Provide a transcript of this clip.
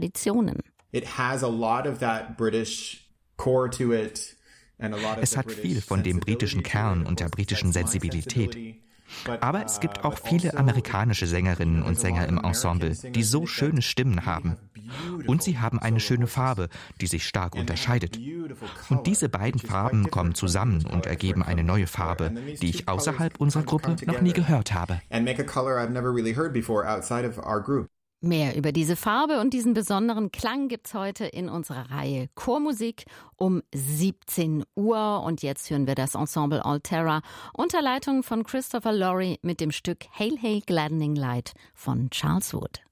Traditionen. It has a lot of that British core to it. Es hat viel von dem britischen Kern und der britischen Sensibilität. Aber es gibt auch viele amerikanische Sängerinnen und Sänger im Ensemble, die so schöne Stimmen haben. Und sie haben eine schöne Farbe, die sich stark unterscheidet. Und diese beiden Farben kommen zusammen und ergeben eine neue Farbe, die ich außerhalb unserer Gruppe noch nie gehört habe. Mehr über diese Farbe und diesen besonderen Klang gibt's heute in unserer Reihe Chormusik um 17 Uhr. Und jetzt hören wir das Ensemble Altera unter Leitung von Christopher Lawry mit dem Stück Hail Hail Gladdening Light von Charles Wood.